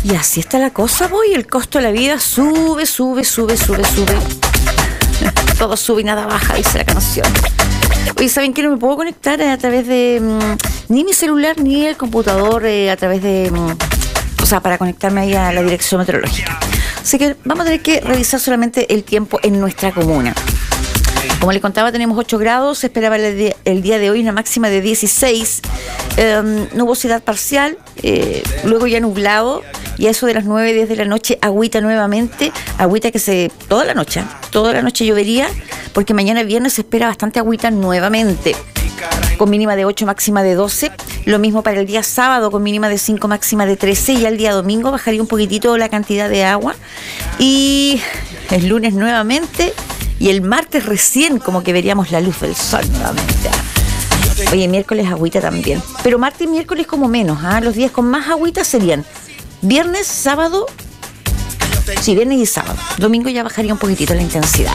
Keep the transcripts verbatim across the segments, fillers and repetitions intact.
Y así está la cosa, voy. El costo de la vida sube, sube, sube, sube, sube. Todo sube y nada baja, dice la canción. Oye, ¿saben qué? No me puedo conectar a través de mmm, ni mi celular ni el computador eh, a través de... Mmm, o sea, para conectarme ahí a la dirección meteorológica. Así que vamos a tener que revisar solamente el tiempo en nuestra comuna. Como les contaba, tenemos ocho grados, se esperaba el día, el día de hoy una máxima de dieciséis, eh, nubosidad parcial, eh, luego ya nublado, y a eso de las nueve, diez de la noche, agüita nuevamente, agüita que se... toda la noche, toda la noche llovería, porque mañana viernes se espera bastante agüita nuevamente, con mínima de ocho, máxima de doce, lo mismo para el día sábado, con mínima de cinco, máxima de trece, y el día domingo bajaría un poquitito la cantidad de agua, y el lunes nuevamente... Y el martes recién como que veríamos la luz del sol nuevamente. Oye, miércoles agüita también. Pero martes y miércoles como menos, ¿ah? Los días con más agüita serían viernes, sábado. Sí, viernes y sábado. Domingo ya bajaría un poquitito la intensidad.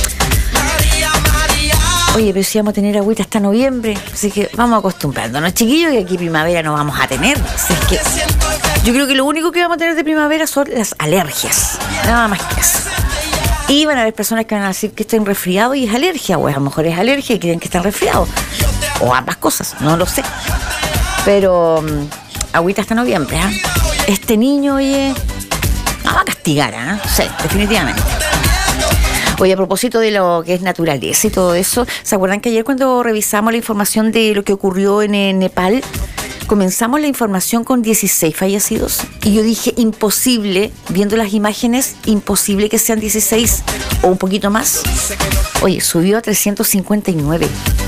Oye, pero si vamos a tener agüita hasta noviembre, así que vamos acostumbrándonos, chiquillos, que aquí primavera no vamos a tener. Así que yo creo que lo único que vamos a tener de primavera son las alergias. Nada más que eso. Y van a haber personas que van a decir que estén resfriados y es alergia, o a lo mejor es alergia y creen que están resfriados, o ambas cosas, no lo sé. Pero um, agüita hasta noviembre, ¿eh? Este niño, oye, no va a castigar, ¿eh? Sí, definitivamente. Oye, a propósito de lo que es naturaleza y todo eso, ¿se acuerdan que ayer cuando revisamos la información de lo que ocurrió en, en Nepal, comenzamos la información con dieciséis fallecidos? Y yo dije, imposible, viendo las imágenes, imposible que sean dieciséis o un poquito más. Oye, subió a trescientos cincuenta y nueve.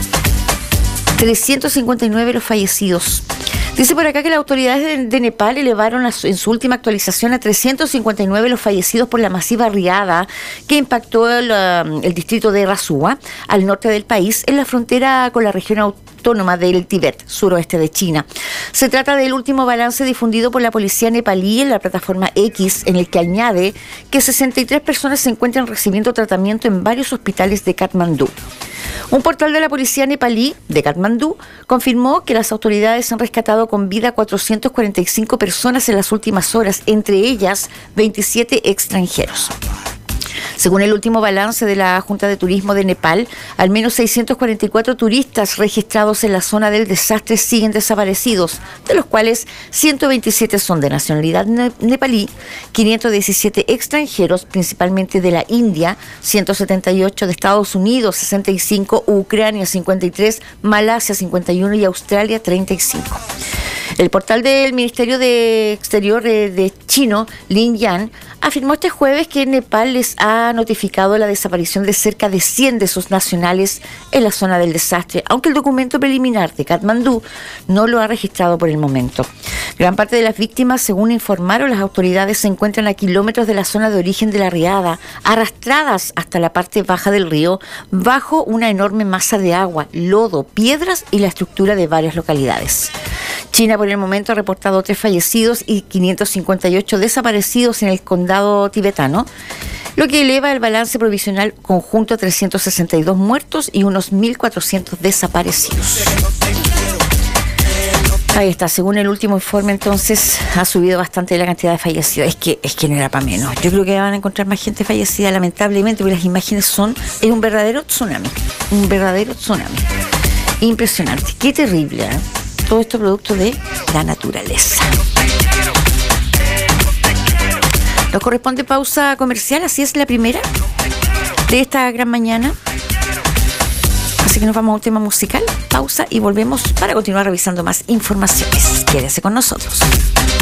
trescientos cincuenta y nueve los fallecidos. Dice por acá que las autoridades de, de Nepal elevaron a su, en su última actualización a trescientos cincuenta y nueve los fallecidos por la masiva riada que impactó el, uh, el distrito de Rasua, al norte del país, en la frontera con la región autónoma del Tíbet, suroeste de China. Se trata del último balance difundido por la policía nepalí en la plataforma X, en el que añade que sesenta y tres personas se encuentran recibiendo tratamiento en varios hospitales de Katmandú. Un portal de la policía nepalí de Katmandú confirmó que las autoridades han rescatado con vida a cuatrocientas cuarenta y cinco personas en las últimas horas, entre ellas veintisiete extranjeros. Según el último balance de la Junta de Turismo de Nepal, al menos seiscientos cuarenta y cuatro turistas registrados en la zona del desastre siguen desaparecidos, de los cuales ciento veintisiete son de nacionalidad ne- nepalí, quinientos diecisiete extranjeros, principalmente de la India, ciento setenta y ocho de Estados Unidos, sesenta y cinco, Ucrania cincuenta y tres, Malasia cincuenta y uno y Australia treinta y cinco. El portal del Ministerio de Exterior de, de chino, Lin Yan, afirmó este jueves que Nepal les ha notificado la desaparición de cerca de cien de sus nacionales en la zona del desastre, aunque el documento preliminar de Katmandú no lo ha registrado por el momento. Gran parte de las víctimas, según informaron las autoridades, se encuentran a kilómetros de la zona de origen de la riada, arrastradas hasta la parte baja del río, bajo una enorme masa de agua, lodo, piedras y la estructura de varias localidades. China por el momento ha reportado tres fallecidos y quinientos cincuenta y ocho desaparecidos en el condado tibetano, lo que eleva el balance provisional conjunto a trescientos sesenta y dos muertos y unos mil cuatrocientos desaparecidos. Ahí está, según el último informe, entonces, ha subido bastante la cantidad de fallecidos. Es que, es que no era para menos. Yo creo que van a encontrar más gente fallecida, lamentablemente, porque las imágenes son, es un verdadero tsunami. Un verdadero tsunami. Impresionante. Qué terrible, ¿eh? Todo esto producto de la naturaleza. Nos corresponde pausa comercial, así es la primera de esta gran mañana. Así que nos vamos a un tema musical, pausa y volvemos para continuar revisando más informaciones. Quédese con nosotros.